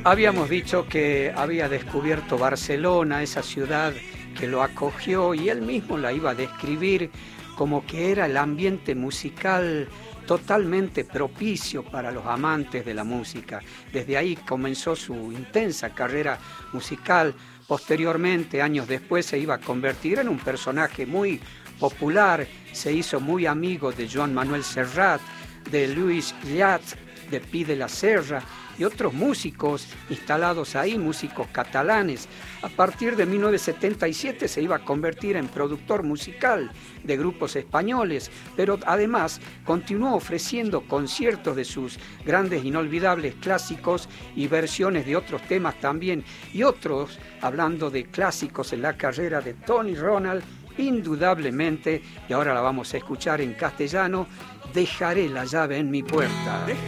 Habíamos dicho que había descubierto Barcelona, esa ciudad que lo acogió, y él mismo la iba a describir como que era el ambiente musical totalmente propicio para los amantes de la música. Desde ahí comenzó su intensa carrera musical. Posteriormente, años después, se iba a convertir en un personaje muy popular. Se hizo muy amigo de Joan Manuel Serrat, de Lluís Llach, de Pi de la Serra y otros músicos instalados ahí, músicos catalanes. A partir de 1977 se iba a convertir en productor musical de grupos españoles, pero además continuó ofreciendo conciertos de sus grandes inolvidables clásicos y versiones de otros temas también, y otros, hablando de clásicos en la carrera de Tony Ronald, indudablemente, y ahora la vamos a escuchar en castellano, Dejaré la llave en mi puerta.